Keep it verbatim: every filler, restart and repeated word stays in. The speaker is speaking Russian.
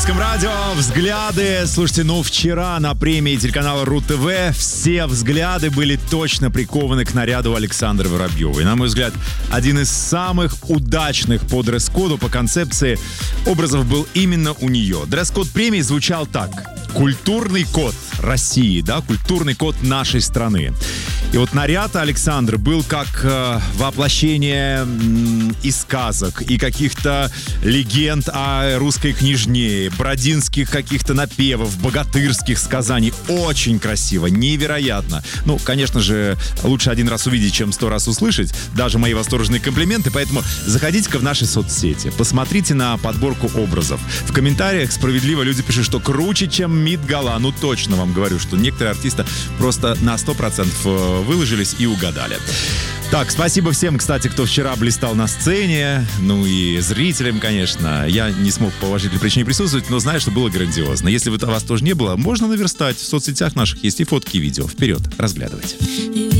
Русском радио взгляды. Слушайте, ну вчера на премии телеканала РУ-ТВ все взгляды были точно прикованы к наряду Александры Воробьевой. На мой взгляд, один из самых удачных по дресс-коду, по концепции образов был именно у нее. Дресс-код премии звучал так: культурный код России, да, культурный код нашей страны. И вот наряд Александры был как э, воплощение м, и сказок, и каких-то легенд о русской княжне, бродинских каких-то напевов, богатырских сказаний. Очень красиво, невероятно. Ну, конечно же, лучше один раз увидеть, чем сто раз услышать. Даже мои восторженные комплименты. Поэтому заходите-ка в наши соцсети, посмотрите на подборку образов. В комментариях справедливо люди пишут, что круче, чем Мит-гала. Ну, точно вам говорю, что некоторые артисты просто на сто процентов выложились и угадали. Так, спасибо всем, кстати, кто вчера блистал на сцене. Ну и зрителям, конечно. Я не смог по уважительной причине присутствовать, но знаю, что было грандиозно. Если вас тоже не было, можно наверстать. В соцсетях наших есть и фотки, и видео. Вперед, разглядывайте.